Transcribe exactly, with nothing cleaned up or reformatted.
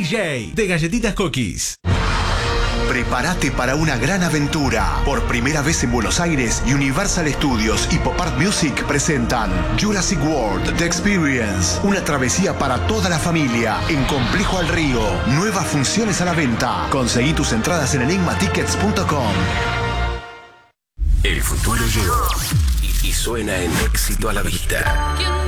J de Galletitas Cookies. Prepárate para una gran aventura. Por primera vez en Buenos Aires, Universal Studios y Pop Art Music presentan Jurassic World The Experience. Una travesía para toda la familia en Complejo al Río. Nuevas funciones a la venta. Conseguí tus entradas en enigma tickets punto com. El futuro llegó y, y suena en Éxito a la Vista.